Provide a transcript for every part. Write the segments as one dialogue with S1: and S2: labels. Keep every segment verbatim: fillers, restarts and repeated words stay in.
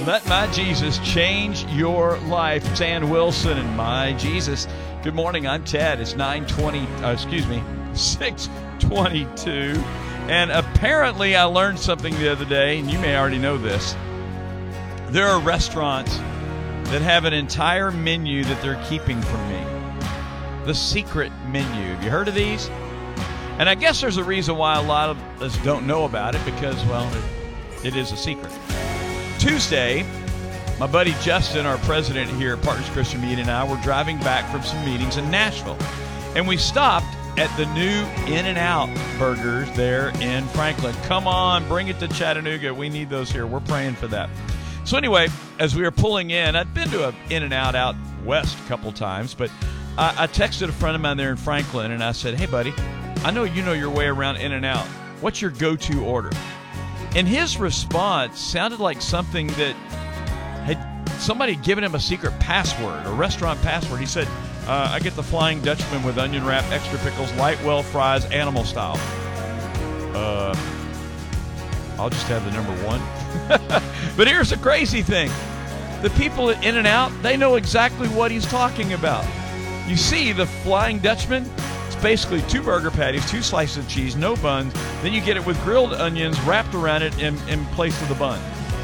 S1: Let My Jesus change your life. It's Ann Wilson and My Jesus. Good morning. I'm Ted. It's nine twenty. Uh, excuse me, six twenty-two. And apparently, I learned something the other day, and you may already know this. There are restaurants that have an entire menu that they're keeping from me. The secret menu. Have you heard of these? And I guess there's a reason why a lot of us don't know about it because, well, it, it is a secret. Tuesday, my buddy Justin, our president here at Partners Christian Media, and I were driving back from some meetings in Nashville. And we stopped at the new In-N-Out Burgers there in Franklin. Come on, bring it to Chattanooga. We need those here. We're praying for that. So anyway, as we were pulling in, I'd been to an In-N-Out out west a couple times, but I, I texted a friend of mine there in Franklin, and I said, hey, buddy, I know you know your way around In-N-Out. What's your go-to order? And his response sounded like something that had somebody given him a secret password, a restaurant password. He said, uh, I get the Flying Dutchman with onion wrap, extra pickles, light well fries, animal style. Uh, I'll just have the number one. But here's the crazy thing. The people at In-N-Out, they know exactly what he's talking about. You see, the Flying Dutchman, it's basically two burger patties, two slices of cheese, no buns. Then you get it with grilled onions wrapped around it in, in place of the bun.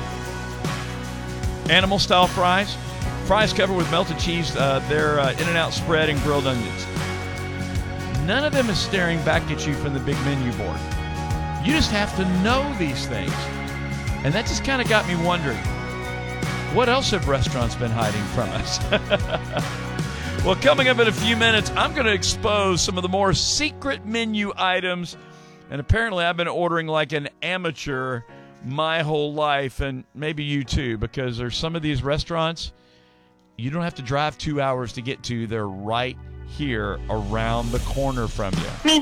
S1: Animal-style fries. Fries covered with melted cheese, uh, their uh, In-N-Out spread, and grilled onions. None of them is staring back at you from the big menu board. You just have to know these things. And that just kind of got me wondering, what else have restaurants been hiding from us? Well, coming up in a few minutes, I'm going to expose some of the more secret menu items. And apparently I've been ordering like an amateur my whole life, and maybe you too, because there's some of these restaurants you don't have to drive two hours to get to. They're right here around the corner from you.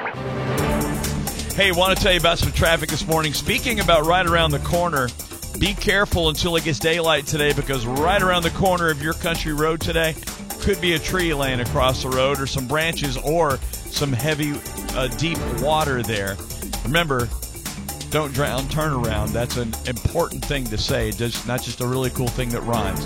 S1: Hey, want to tell you about some traffic this morning. Speaking about right around the corner, be careful until it gets daylight today, because right around the corner of your country road today could be a tree laying across the road, or some branches, or some heavy, uh, deep water there. Remember, don't drown, turn around. That's an important thing to say, just not just a really cool thing that rhymes.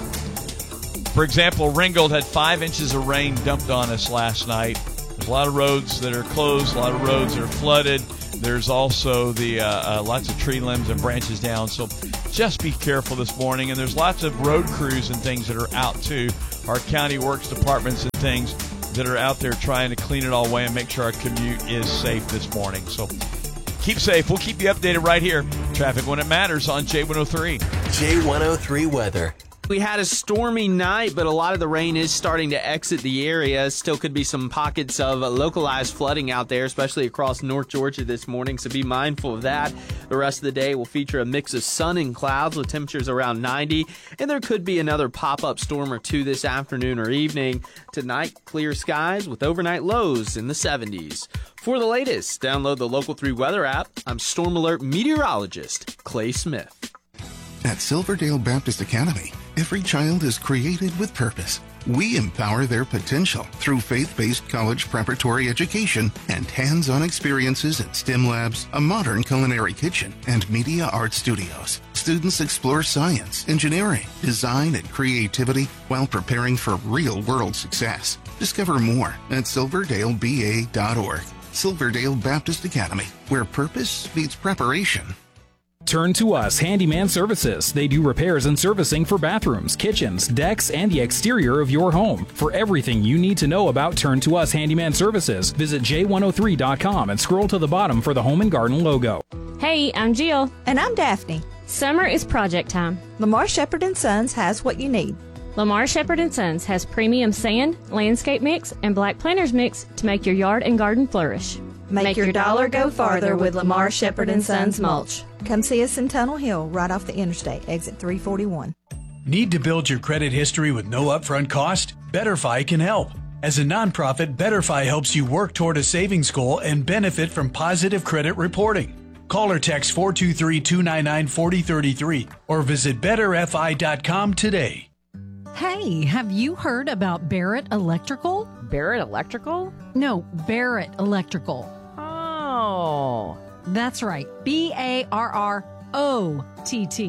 S1: For example, Ringgold had five inches of rain dumped on us last night. There's a lot of roads that are closed, a lot of roads that are flooded. There's also the uh, uh, lots of tree limbs and branches down. So just be careful this morning. And there's lots of road crews and things that are out too. Our county works departments and things that are out there trying to clean it all away and make sure our commute is safe this morning. So keep safe. We'll keep you updated right here. Traffic when it matters on J one oh three.
S2: J one oh three weather.
S3: We had a stormy night, but a lot of the rain is starting to exit the area. Still could be some pockets of localized flooding out there, especially across North Georgia this morning, so be mindful of that. The rest of the day will feature a mix of sun and clouds with temperatures around ninety, and there could be another pop-up storm or two this afternoon or evening. Tonight, clear skies with overnight lows in the seventies. For the latest, download the Local three Weather app. I'm Storm Alert meteorologist Clay Smith.
S4: At Silverdale Baptist Academy, every child is created with purpose. We empower their potential through faith-based college preparatory education and hands-on experiences at STEM labs, a modern culinary kitchen, and media art studios. Students explore science, engineering, design, and creativity while preparing for real-world success. Discover more at silverdale b a dot org. Silverdale Baptist Academy, where purpose meets preparation.
S5: Turn to Us Handyman Services. They do repairs and servicing for bathrooms, kitchens, decks, and the exterior of your home. For everything you need to know about Turn to Us Handyman Services, visit j one oh three dot com and scroll to the bottom for the Home and Garden logo.
S6: Hey, I'm Jill.
S7: And I'm Daphne.
S6: Summer is project time.
S7: Lamar Shepherd and Sons has what you need.
S6: Lamar Shepherd and Sons has premium sand, landscape mix, and black planters mix to make your yard and garden flourish.
S7: Make, Make your, your dollar go farther with Lamar Shepherd and Sons mulch. Come see us in Tunnel Hill, right off the interstate, exit three forty-one.
S8: Need to build your credit history with no upfront cost? BetterFi can help. As a nonprofit, BetterFi helps you work toward a savings goal and benefit from positive credit reporting. Call or text four two three, two nine nine, four zero three three or visit better f i dot com today.
S9: Hey, have you heard about Barrett Electrical?
S10: Barrett Electrical?
S9: No, Barrett Electrical.
S10: Oh.
S9: That's right. B A R R O T T.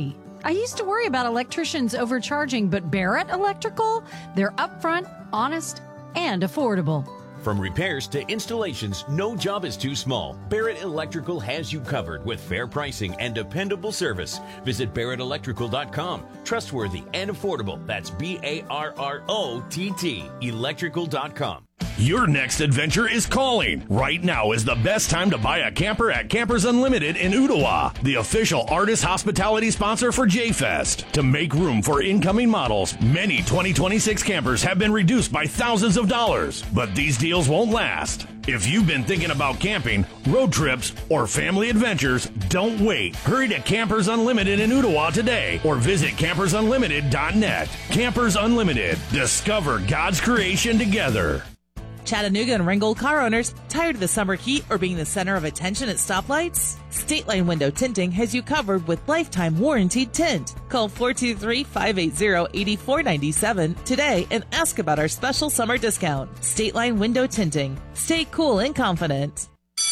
S9: I used to worry about electricians overcharging, but Barrett Electrical, they're upfront, honest, and affordable.
S10: From repairs to installations, no job is too small. Barrett Electrical has you covered with fair pricing and dependable service. Visit barrett electrical dot com. Trustworthy and affordable. That's B A R R O T T, electrical dot com.
S11: Your next adventure is calling. Right now is the best time to buy a camper at Campers Unlimited in Ottawa, the official artist hospitality sponsor for J-Fest. To make room for incoming models, many twenty twenty-six campers have been reduced by thousands of dollars. But these deals won't last. If you've been thinking about camping, road trips, or family adventures, don't wait. Hurry to Campers Unlimited in Ottawa today or visit campers unlimited dot net. Campers Unlimited. Discover God's creation together.
S12: Chattanooga and Ringgold car owners, tired of the summer heat or being the center of attention at stoplights? State Line Window Tinting has you covered with lifetime warranted tint. Call four two three, five eight zero, eight four nine seven today and ask about our special summer discount. State Line Window Tinting. Stay cool and confident.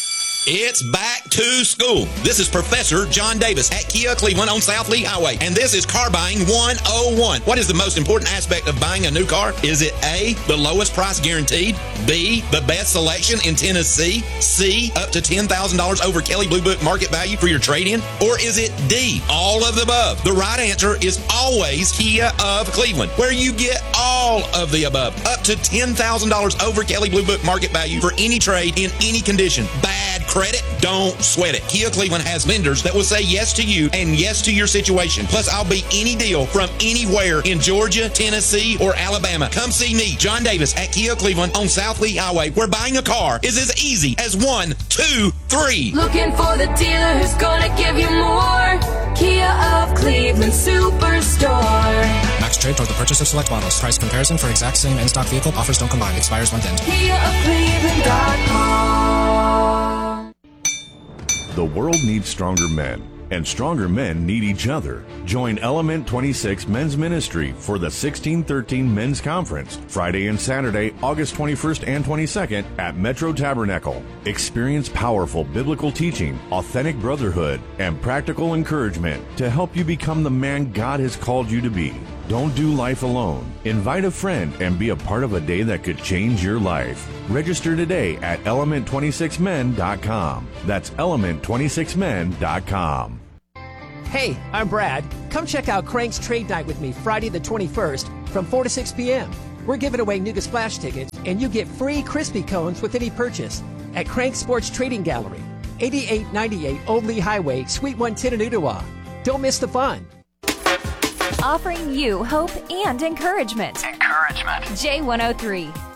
S13: It's back to school. This is Professor John Davis at Kia Cleveland on South Lee Highway, and this is Car Buying one oh one. What is the most important aspect of buying a new car? Is it A, the lowest price guaranteed, B, the best selection in Tennessee, C, up to ten thousand dollars over Kelley Blue Book market value for your trade-in, or is it D, all of the above? The right answer is always Kia of Cleveland, where you get all of the above, up to ten thousand dollars over Kelley Blue Book market value for any trade in any condition. Bad credit? Don't sweat it. Kia Cleveland has vendors that will say yes to you and yes to your situation. Plus, I'll beat any deal from anywhere in Georgia, Tennessee, or Alabama. Come see me, John Davis, at Kia Cleveland on South Lee Highway, where buying a car is as easy as one, two, three.
S14: Looking for the dealer who's gonna give you more. Kia of Cleveland Superstore.
S15: Max trade toward the purchase of select models. Price comparison for exact same in-stock vehicle. Offers don't combine. Expires month end.
S14: Kia of Cleveland dot com.
S11: The world needs stronger men, and stronger men need each other. Join Element twenty-six Men's Ministry for the sixteen thirteen Men's Conference, Friday and Saturday, August twenty-first and twenty-second at Metro Tabernacle. Experience powerful biblical teaching, authentic brotherhood, and practical encouragement to help you become the man God has called you to be. Don't do life alone. Invite a friend and be a part of a day that could change your life. Register today at element twenty-six men dot com. That's element twenty-six men dot com.
S16: Hey, I'm Brad. Come check out Crank's Trade Night with me Friday the twenty-first from four to six p.m. We're giving away Nuga Splash tickets, and you get free crispy cones with any purchase at Crank Sports Trading Gallery, eighty-eight ninety-eight Old Lee Highway, Suite one ten in Ottawa. Don't miss the fun.
S17: Offering you hope and encouragement.
S18: Encouragement.
S17: J one oh three.